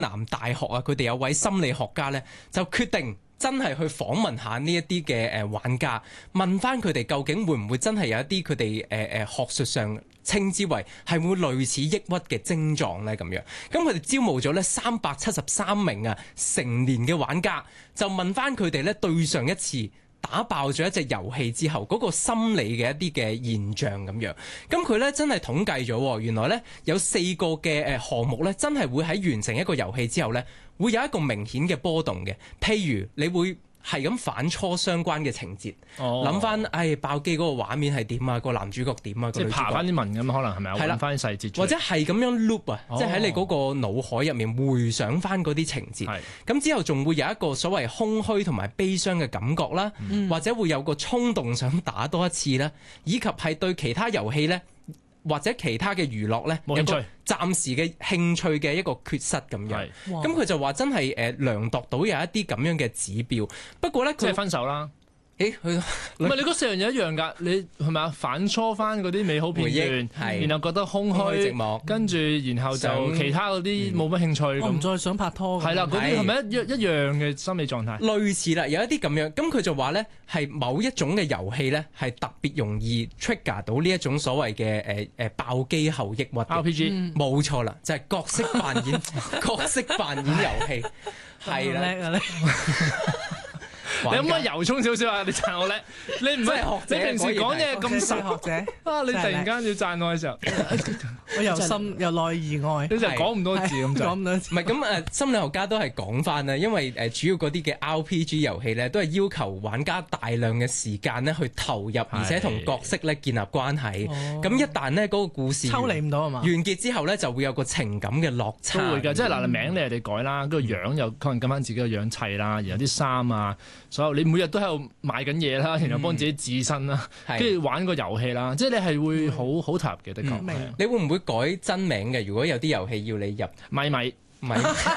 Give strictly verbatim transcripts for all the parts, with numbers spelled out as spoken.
南大學啊，佢哋有位心理學家咧，就決定真係去訪問下呢一啲嘅誒玩家，問翻佢哋究竟會唔會真係有一啲佢哋誒誒學術上稱之為係會類似抑鬱嘅症狀咧咁樣。咁佢哋招募咗咧三百七十三名啊成年嘅玩家，就問翻佢哋咧對上一次打爆咗一隻遊戲之後嗰個心理嘅一啲嘅現象咁樣。咁佢咧真係統計咗，原來咧有四個嘅誒項目咧真係會喺完成一個遊戲之後咧會有一個明顯嘅波動嘅。譬如你會係咁反芻相關嘅情節，諗翻誒爆機嗰個畫面係點啊，個男主角點啊， 即係爬翻啲文咁，可能係咪啊？揾翻啲細節， 或者係咁樣 loop 啊，哦、即係喺你嗰個腦海入面回想翻嗰啲情節。咁之後仲會有一個所謂空虛同埋悲傷嘅感覺啦，嗯、或者會有個衝動想打多一次啦，以及係對其他遊戲咧或者其他嘅娛樂咧有個暫時嘅興趣嘅一個缺失咁樣。咁佢就話真係誒量度到有一啲咁樣嘅指標。不過咧，佢即係分手啦。 誒，佢唔係你嗰四樣嘢一樣㗎，你係咪啊？反芻翻嗰啲美好片段，然後覺得空虛、寂寞，跟住然後就其他嗰啲冇乜興趣咁， 我唔再想拍拖。 係啦，嗰啲係咪一一樣嘅心理狀態？ 類似啦，有一啲咁樣。咁佢就話咧，係某一種嘅遊戲咧，係特別容易 trigger 到呢一種所謂嘅誒誒爆機後抑鬱。 R P G 冇錯啦，就係角色扮演角色扮演遊戲，係啦。 你可唔可以由衷少少啊？你讚我叻，你唔係學者，你平時講嘢咁實學者啊！你突然間要讚我嘅時候， 我由心由內而外， 你就講唔多字咁就講唔多字。 唔係咁誒，心理學家都係講翻啦，因為誒主要嗰啲嘅 R P G 遊戲咧，都係要求玩家大量嘅時間咧去投入，而且同角色咧建立關係。咁一旦呢嗰個故事抽離唔到啊嘛， 完結之後咧就會有個情感嘅落差。 都會㗎，即係嗱，名你哋改啦，個樣又可能跟翻自己個樣砌啦，然後啲衫啊。所有你每日都喺度買緊嘢啦，然後幫自己自身啦，跟住、嗯、玩個遊戲啦，即係你係會好好投入嘅，的確。 嗯、你會唔會改真名嘅？如果有啲遊戲要你入咪咪咪，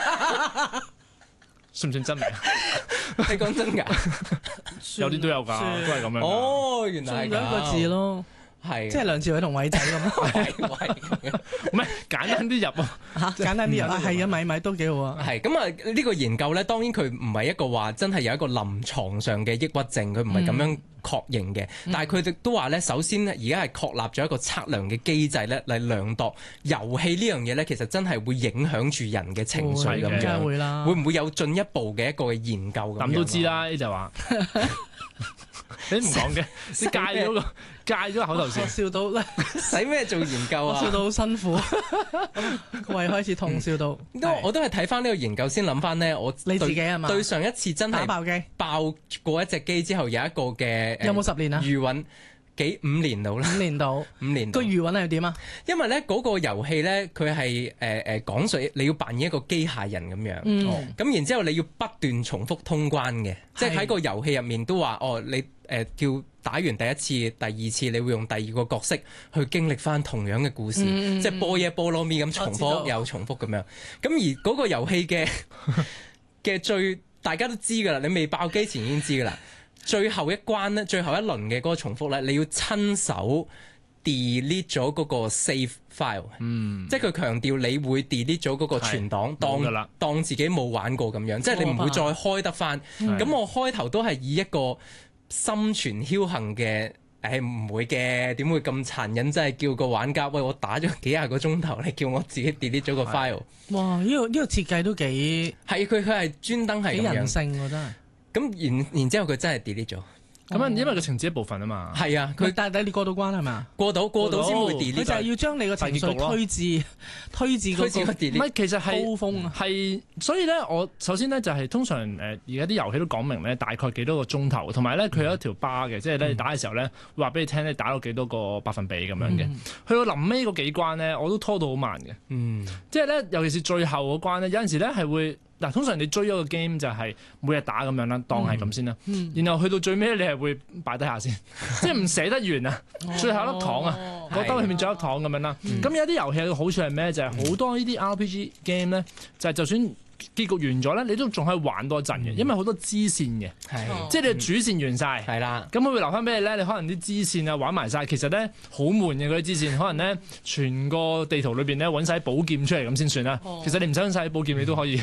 算唔算真名？ 你講真㗎？ 有啲都有㗎，都係咁樣。 哦，原來係兩個字咯。係，即係梁朝偉同偉仔咁， 唔係簡單啲入啊， 簡單啲入啊，係啊，米米都幾好啊。 係咁啊，呢個研究咧，當然佢唔係一個話真係有一個臨床上嘅抑鬱症，佢唔係咁樣確認嘅。嗯、但係佢哋都話咧，首先而家係確立咗一個測量嘅機制咧，嚟量度遊戲呢樣嘢咧，其實真係會影響住人嘅情緒咁樣。 會啦， 會唔會有進一步嘅一個研究咁樣？ 咁都知啦，呢就話。你唔講嘅，你戒咗個戒咗個口頭禪， 笑到咧， 使咩做研究啊？ 笑到好辛苦，個胃開始痛，笑到。 都我都係睇翻呢個研究先諗翻咧，我你自己係嘛？ 對上一次真係打爆機， 爆過一隻機之後有一個嘅有冇十年啊？ 餘韻幾五年到啦， 五年到， 五年個餘韻係點啊？ 因為咧嗰個遊戲咧，佢係誒誒講述你要扮演一個機械人咁樣，咁、嗯、然之後你要不斷重複通關嘅，即係喺個遊戲入面都話哦，你誒、呃、叫打完第一次、第二次，你會用第二個角色去經歷翻同樣嘅故事，嗯、即係波耶波羅蜜咁重複又重複咁樣。咁而嗰個遊戲嘅嘅最大家都知㗎啦，你未爆機前已經知㗎啦。最後一關咧，最後一輪嘅嗰個重複咧，你要親手 delete 咗嗰個 save file，嗯，即係佢強調你會 delete 咗嗰個存檔，當當自己冇玩過咁樣，即係你唔會再開得翻。咁我開頭都係以一個心存僥倖嘅，誒唔會嘅，點會咁殘忍？真係叫個玩家，喂，我打咗幾廿個鐘頭，你叫我自己 delete 咗個 file。 哇！呢個呢個設計都幾係佢佢係專登係咁樣， 幾人性喎真係。 咁然然之後佢真係 delete 咗， 咁啊因為個情節一部分啊嘛。 係啊，佢但係你過到關係嘛？ 過到過到先會 delete。 佢就係要將你個情緒推至推至嗰個 delete。 唔係其實係高峰啊， 係所以咧，我首先咧就係通常誒而家啲遊戲都講明咧大概幾多個鐘頭，同埋咧佢有一條 bar 嘅，即係咧你打嘅時候咧會話俾你聽咧打到幾多個百分比咁樣嘅。去到臨尾嗰幾關咧，我都拖到好慢嘅。嗯，即係咧尤其是最後嗰關咧，有陣時咧係會。 嗱，通常你追一個 game 就係每日打咁樣啦，當係咁先啦。 嗯、 然後去到最尾你係會擺低下先，即係唔捨得完啊，最後一粒糖啊，個兜裏面仲有一粒糖咁樣啦。咁、嗯、有啲遊戲嘅好處係咩？就係、是、好多呢啲 R P G game 咧，就係就算結局完咗咧，你都仲可以玩多陣嘅，因為好多支線嘅，即係你主線完晒，係啦，咁佢會留翻俾你咧。你可能啲支線啊玩埋晒，其實咧好悶嘅嗰啲支線，可能咧全個地圖裏邊咧揾晒寶劍出嚟咁先算啦。其實你唔使揾晒寶劍，你都可以